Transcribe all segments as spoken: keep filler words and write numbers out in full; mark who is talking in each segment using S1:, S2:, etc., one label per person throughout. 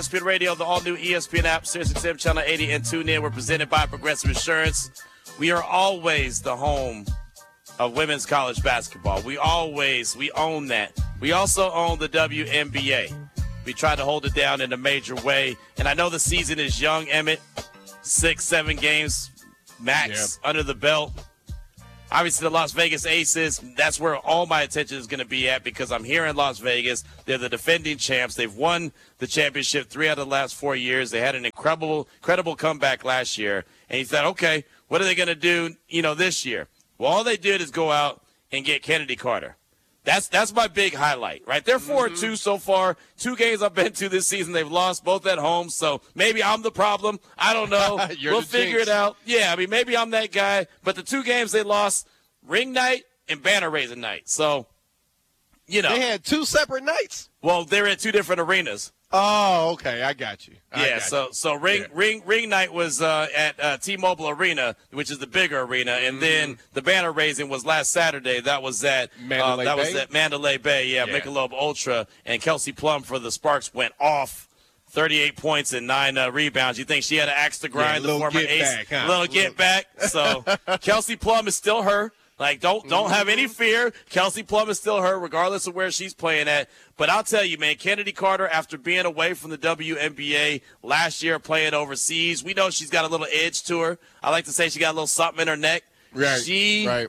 S1: E S P N Radio, the all-new E S P N app, Sirius X M Channel eighty, and tune in. We're presented by Progressive Insurance. We are always the home of women's college basketball. We always, we own that. We also own the W N B A. We try to hold it down in a major way. And I know the season is young, Emmett. Six, seven games max yep. under the belt. Obviously, the Las Vegas Aces, that's where all my attention is going to be at because I'm here in Las Vegas. They're the defending champs. They've won the championship three out of the last four years. They had an incredible, incredible comeback last year. And he said, okay, what are they going to do, you know, this year? Well, all they did is go out and get Kennedy Carter. That's that's my big highlight, right? They're four and two mm-hmm. so far. Two games I've been to this season, they've lost both at home. So maybe I'm the problem. I don't know. We'll figure jinx. it out. Yeah, I mean, maybe I'm that guy. But the two games they lost, ring night and banner raising night. So, you know.
S2: They had two separate nights?
S1: Well, they're at two different arenas.
S2: Oh, okay. I got you. I
S1: yeah,
S2: got
S1: so
S2: you.
S1: so ring
S2: yeah.
S1: ring ring night was uh, at uh, T-Mobile Arena, which is the bigger arena, and mm-hmm. then the banner raising was last Saturday. That was at
S2: Mandalay
S1: uh, that
S2: Bay?
S1: was at Mandalay Bay. Yeah, yeah, Michelob Ultra, and Kelsey Plum for the Sparks went off. thirty-eight points and nine uh, rebounds. You think she had an axe to grind?
S2: Yeah,
S1: the former
S2: get
S1: ace,
S2: back, huh?
S1: little get back. So Kelsey Plum is still her. Like, don't don't
S2: mm-hmm.
S1: have any fear. Kelsey Plum is still her, regardless of where she's playing at. But I'll tell you, man, Kennedy Carter, after being away from the W N B A last year, playing overseas, we know she's got a little edge to her. I like to say she got a little something in her neck.
S2: Right.
S1: She
S2: right.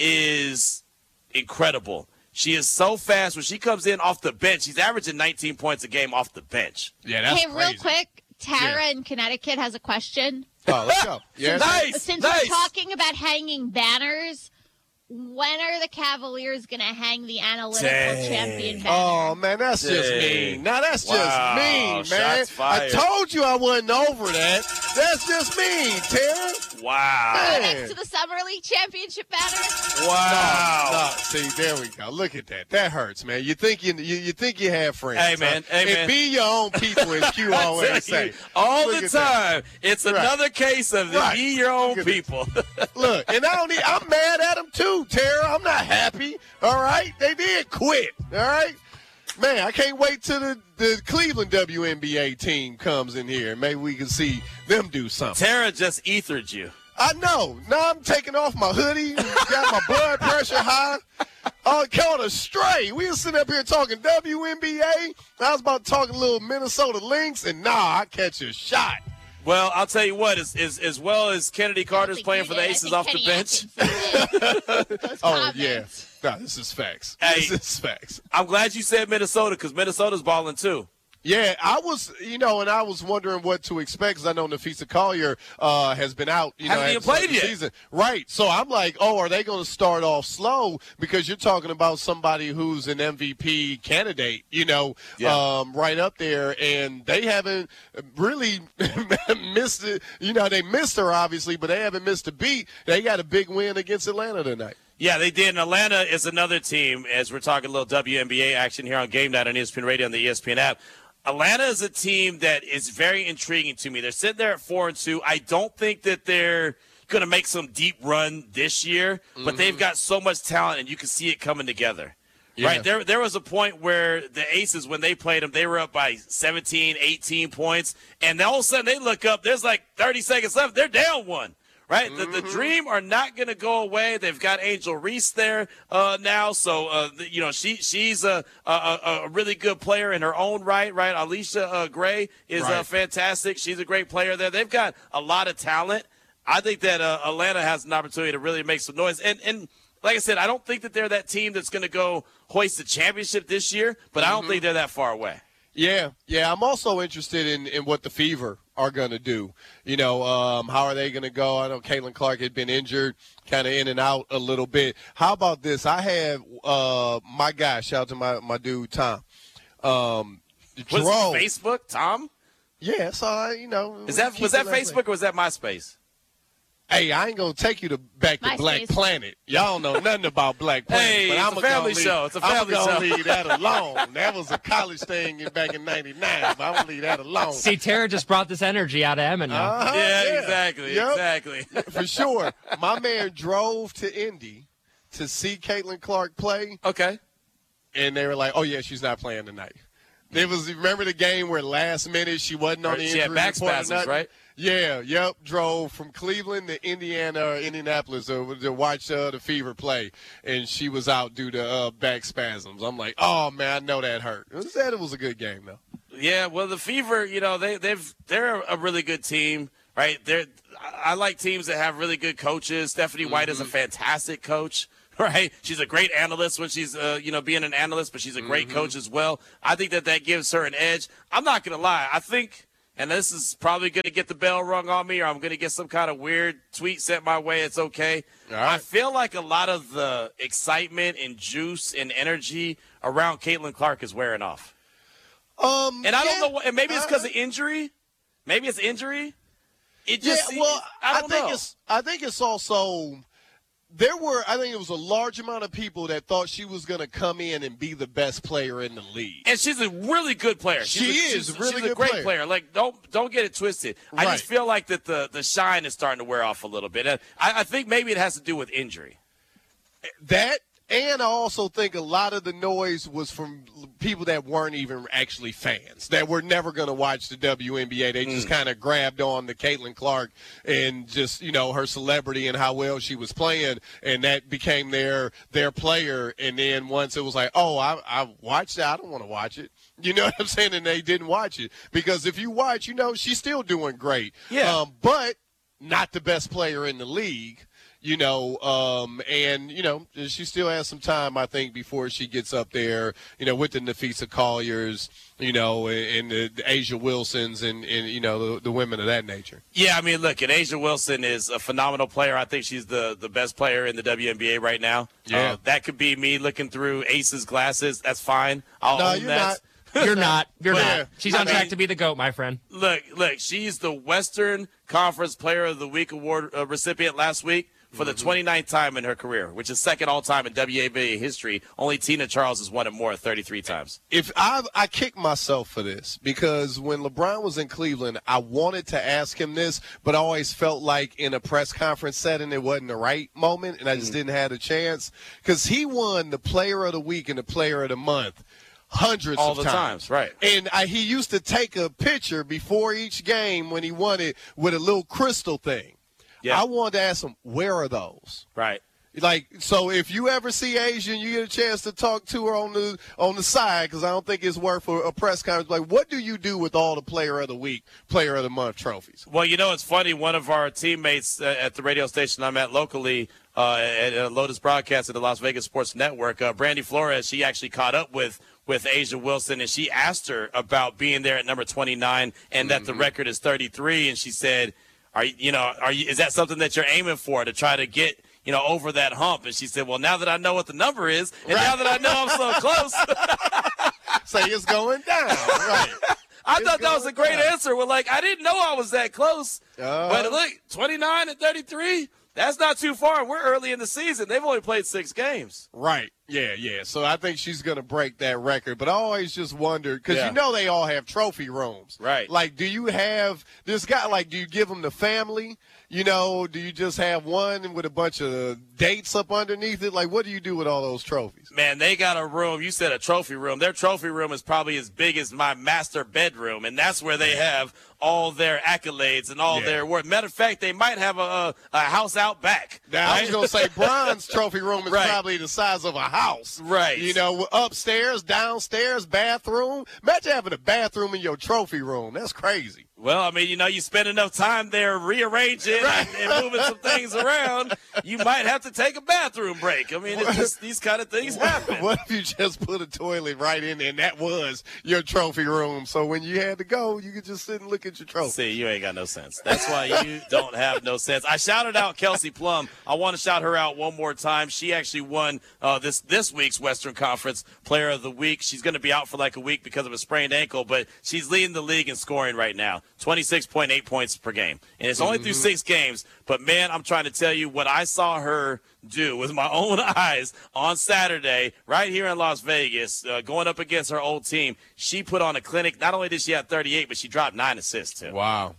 S1: is incredible. She is so fast. When she comes in off the bench, she's averaging nineteen points a game off the bench.
S2: Yeah, that's
S3: Hey,
S2: crazy.
S3: real quick, Tara
S2: yeah.
S3: in Connecticut has a question.
S2: Oh, let's go. Yeah,
S1: nice.
S3: Since
S1: nice.
S3: we're talking about hanging banners, when are the Cavaliers going to hang the analytical
S1: Dang.
S3: champion banner?
S2: Oh, man, that's just
S1: Dang.
S2: mean. Now, that's
S1: Wow.
S2: just mean, man.
S1: Shots fired.
S2: I told you I wasn't over that. That's just mean, Tara.
S1: Wow.
S3: Oh,
S2: Man.
S3: next to the Summer League championship banner?
S1: Wow.
S2: No, no, see, there we go. Look at that. That hurts, man. You think you you, you think you have friends.
S1: Hey, man.
S2: Huh?
S1: Hey,
S2: and
S1: man.
S2: be your own people, as Q
S1: I
S2: always
S1: tell
S2: say.
S1: you, all
S2: Look
S1: the
S2: at that.
S1: time. It's
S2: Right.
S1: another case of the
S2: Right.
S1: be your own
S2: Look at
S1: people.
S2: Look, and I don't need, I'm mad at them too, Tara. I'm not happy. All right? They did quit. All right? Man, I can't wait till the, the Cleveland W N B A team comes in here. Maybe we can see them do something.
S1: Tara just ethered you.
S2: I know. Now I'm taking off my hoodie, got my blood pressure high. Uh, caught a stray. We were sitting up here talking W N B A. I was about to talk a little Minnesota Lynx, and nah, I catch a shot.
S1: Well, I'll tell you what, as, as, as well as Kennedy Carter's playing for the Aces off the bench.
S2: Oh, yeah. No, this is facts.
S1: Hey,
S2: this is facts.
S1: I'm glad you said Minnesota because Minnesota's balling too.
S2: Yeah, I was, you know, and I was wondering what to expect because I know Nafisa Collier uh, has been out, you
S1: Hasn't
S2: know,
S1: even
S2: at the start
S1: played
S2: of the
S1: yet.
S2: season. Right. So I'm like, oh, are they going to start off slow? Because you're talking about somebody who's an M V P candidate, you know,
S1: Yeah.
S2: um, right up there, and they haven't really missed it. You know, they missed her, obviously, but they haven't missed a beat. They got a big win against Atlanta tonight.
S1: Yeah, they did. And Atlanta is another team, as we're talking a little W N B A action here on Game Night on E S P N Radio and the E S P N app. Atlanta is a team that is very intriguing to me. They're sitting there at four and two. I don't think that they're going to make some deep run this year, but mm-hmm. they've got so much talent, and you can see it coming together.
S2: Yeah.
S1: Right? There there was a point where the Aces, when they played them, they were up by seventeen, eighteen points, and all of a sudden they look up, there's like thirty seconds left, they're down one. Right? Mm-hmm. The, the Dream are not going to go away. They've got Angel Reese there uh, now. So, uh, the, you know, she she's a, a a really good player in her own right, right? Alicia uh, Gray is
S2: right.
S1: uh, fantastic. She's a great player there. They've got a lot of talent. I think that uh, Atlanta has an opportunity to really make some noise. And, and like I said, I don't think that they're that team that's going to go hoist the championship this year, but mm-hmm. I don't think they're that far away.
S2: Yeah, yeah. I'm also interested in, in what the Fever are going to do. You know, um, how are they going to go? I know Caitlin Clark had been injured, kind of in and out a little bit. How about this? I have uh, my guy, shout out to my, my dude, Tom. Um,
S1: Was
S2: drove.
S1: it Facebook, Tom?
S2: Yeah, so, I, you know.
S1: Is that Was that Facebook or was that MySpace?
S2: Hey, I ain't gonna take you to back to
S3: MySpace.
S2: Black Planet. Y'all don't know nothing about Black Planet.
S1: Hey,
S2: but
S1: it's
S2: I'm
S1: a family show. It's a family
S2: I'm
S1: show.
S2: gonna leave that alone. That was a college thing in, back in ninety-nine, but I'm gonna leave that alone.
S4: See, Tara just brought this energy out of Emmett now.
S2: Uh-huh,
S1: Yeah,
S2: yeah,
S1: exactly,
S2: Yep.
S1: exactly.
S2: For sure. My man drove to Indy to see Caitlin Clark play,
S1: Okay.
S2: and they were like, oh, yeah, she's not playing tonight. It was, remember the game where last minute she wasn't on the
S1: She had
S2: injury
S1: back
S2: report or
S1: spasms,
S2: nothing?
S1: right?
S2: Yeah, yep. Drove from Cleveland to Indiana or Indianapolis to, to watch uh, the Fever play, and she was out due to uh, back spasms. I'm like, oh man, I know that hurt. It said it was a good game though.
S1: Yeah, well, the Fever, you know, they they've they're a really good team, right? They're I like teams that have really good coaches. Stephanie White mm-hmm. is a fantastic coach. Right, she's a great analyst when she's, uh, you know, being an analyst, but she's a great mm-hmm. coach as well. I think that that gives her an edge. I'm not gonna lie. I think, and this is probably gonna get the bell rung on me, or I'm gonna get some kind of weird tweet sent my way. It's okay. All right. I feel like a lot of the excitement and juice and energy around Caitlin Clark is wearing off.
S2: Um,
S1: and I
S2: yeah,
S1: don't know. What, and maybe it's because
S2: uh,
S1: of injury. Maybe it's injury. It
S2: yeah.
S1: just.
S2: Well,
S1: I, don't
S2: I think
S1: know.
S2: it's. I think it's also. There were, I think it was a large amount of people that thought she was going to come in and be the best player in the league.
S1: And she's a really good player. She's
S2: she
S1: a,
S2: is
S1: she's,
S2: really
S1: she's
S2: good
S1: a great
S2: player.
S1: player. Like, don't don't get it twisted.
S2: Right.
S1: I just feel like that the, the shine is starting to wear off a little bit. And I, I think maybe it has to do with injury.
S2: That, and I also think a lot of the noise was from people that weren't even actually fans, that were never going to watch the W N B A. They just mm. kind of grabbed on to Caitlin Clark and just, you know, her celebrity and how well she was playing, and that became their their player. And then once it was like, oh, I, I watched that, I don't want to watch it. You know what I'm saying? And they didn't watch it. Because if you watch, you know, she's still doing great.
S1: Yeah.
S2: Um, but not the best player in the league. You know, um, and, you know, she still has some time, I think, before she gets up there, you know, with the Nafisa Colliers, you know, and the, the Asia Wilsons and, and you know, the, the women of that nature.
S1: Yeah, I mean, look, and Asia Wilson is a phenomenal player. I think she's the, the best player in the W N B A right now.
S2: Yeah.
S1: Uh, that could be me looking through Ace's glasses. That's fine. I'll
S2: no,
S1: own
S2: you're
S1: that.
S2: Not.
S4: You're not. You're
S2: But,
S4: not.
S2: yeah,
S4: She's
S1: I
S4: on track
S1: mean,
S4: to be the GOAT, my friend.
S1: Look, look, she's the Western Conference Player of the Week award uh, recipient last week for the twenty-ninth time in her career, which is second all-time in W N B A history. Only Tina Charles has won it more, thirty-three times.
S2: If I I kick myself for this, because when LeBron was in Cleveland, I wanted to ask him this, but I always felt like in a press conference setting it wasn't the right moment, and I just mm. didn't have a chance. Because he won the Player of the Week and the Player of the Month hundreds
S1: all
S2: of
S1: the
S2: times.
S1: times, right?
S2: And I, he used to take a picture before each game when he won it with a little crystal thing. Yeah. I wanted to ask him, where are those?
S1: Right.
S2: Like, so if you ever see Asian, you get a chance to talk to her on the on the side, because I don't think it's worth a, a press conference. Like, what do you do with all the Player of the Week, Player of the Month trophies?
S1: Well, you know, it's funny. One of our teammates uh, at the radio station I'm at locally, uh, at uh, Lotus Broadcast at the Las Vegas Sports Network, uh, Brandy Flores, she actually caught up with with Asia Wilson, and she asked her about being there at number twenty-nine and mm-hmm. that the record is thirty-three, and she said, "Are you, you know, are you? Is that something that you're aiming for to try to get?" You know, over that hump. And she said, well, now that I know what the number is, and right. now that I know I'm so close.
S2: Say it's going down. Right.
S1: I
S2: it's
S1: thought that was a great
S2: down.
S1: answer. Well, like, I didn't know I was that close.
S2: Uh,
S1: but look, twenty-nine and thirty-three, that's not too far. We're early in the season. They've only played six games.
S2: Right. Yeah, yeah. So I think she's going to break that record. But I always just wondered, because
S1: yeah.
S2: you know they all have trophy rooms.
S1: Right.
S2: Like, do you have this guy, like, do you give them the family? You know, do you just have one with a bunch of dates up underneath it? Like, what do you do with all those trophies?
S1: Man, they got a room. You said a trophy room. Their trophy room is probably as big as my master bedroom, and that's where they have all their accolades and all
S2: yeah.
S1: their work. Matter of fact, they might have a, a house out back.
S2: Now, right? I was going to say Bron's trophy room is
S1: right.
S2: probably the size of a house.
S1: Right.
S2: You know, upstairs, downstairs, bathroom. Imagine having a bathroom in your trophy room. That's crazy.
S1: Well, I mean, you know, you spend enough time there rearranging
S2: right.
S1: and, and moving some things around, you might have to take a bathroom break. I mean, it's just these kind of things happen.
S2: What if you just put a toilet right in there and that was your trophy room? So when you had to go, you could just sit and look at your trophy.
S1: See, you ain't got no sense. That's why you don't have no sense. I shouted out Kelsey Plum. I want to shout her out one more time. She actually won uh, this this week's Western Conference Player of the Week. She's going to be out for like a week because of a sprained ankle, but she's leading the league in scoring right now. twenty-six point eight points per game. And it's only mm-hmm. through six games. But, man, I'm trying to tell you what I saw her do with my own eyes on Saturday right here in Las Vegas, uh, going up against her old team. She put on a clinic. Not only did she have thirty-eight, but she dropped nine assists, too.
S2: Wow.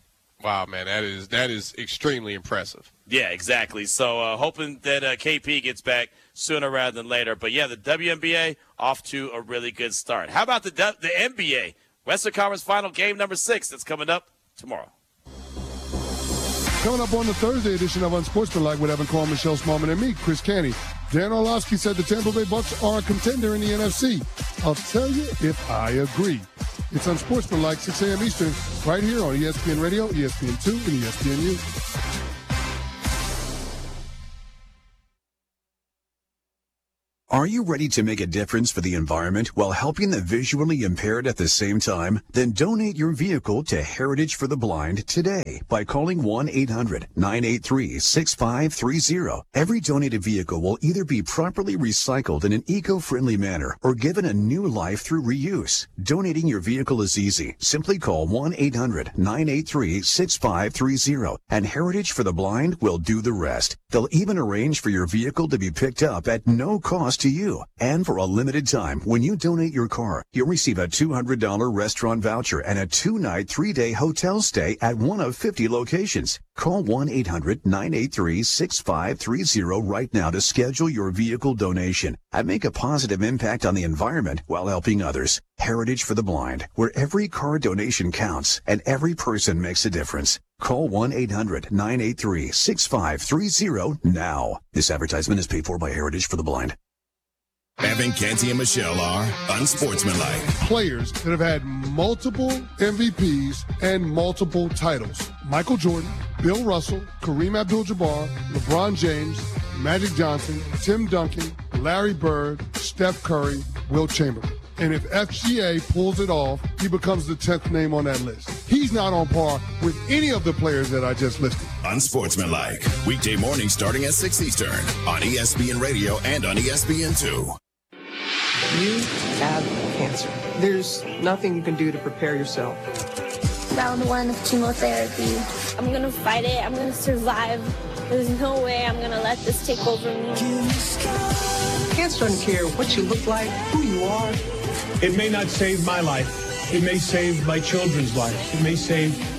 S2: Wow, man, that is that is extremely impressive.
S1: Yeah, exactly. So uh, hoping that uh, K P gets back sooner rather than later. But, yeah, the W N B A off to a really good start. How about the the N B A? Western Conference Final game number six that's coming up tomorrow.
S5: Coming up on the Thursday edition of Unsportsmanlike with Evan Cole, Michelle Smallman, and me, Chris Canty. Dan Orlovsky said the Tampa Bay Bucks are a contender in the N F C. I'll tell you if I agree. It's Unsportsmanlike, six a.m. Eastern, right here on E S P N Radio, E S P N two, and E S P N U.
S6: Are you ready to make a difference for the environment while helping the visually impaired at the same time? Then donate your vehicle to Heritage for the Blind today by calling one eight hundred nine eight three six five three zero. Every donated vehicle will either be properly recycled in an eco-friendly manner or given a new life through reuse. Donating your vehicle is easy. Simply call one eight hundred nine eight three six five three zero and Heritage for the Blind will do the rest. They'll even arrange for your vehicle to be picked up at no cost to you. And for a limited time, when you donate your car, you'll receive a two hundred dollars restaurant voucher and a two-night, three-day hotel stay at one of fifty locations. Call one eight hundred nine eight three six five three zero right now to schedule your vehicle donation and make a positive impact on the environment while helping others. Heritage for the Blind, where every car donation counts and every person makes a difference. Call one eight hundred nine eight three six five three zero now. This advertisement is paid for by Heritage for the Blind.
S7: Evan, Canty, and Michelle are Unsportsmanlike.
S5: Players that have had multiple M V Ps and multiple titles. Michael Jordan, Bill Russell, Kareem Abdul-Jabbar, LeBron James, Magic Johnson, Tim Duncan, Larry Bird, Steph Curry, Wilt Chamberlain. And if F G A pulls it off, he becomes the tenth name on that list. He's not on par with any of the players that I just listed.
S7: Unsportsmanlike. Weekday morning starting at six Eastern on E S P N Radio and on E S P N two.
S8: You have cancer. There's nothing you can do to prepare yourself.
S9: Round one of chemotherapy. I'm gonna fight it. I'm gonna survive. There's no way I'm gonna let this take over me.
S8: Cancer doesn't care what you look like, who you are.
S10: It may not save my life. It may save my children's lives. It may save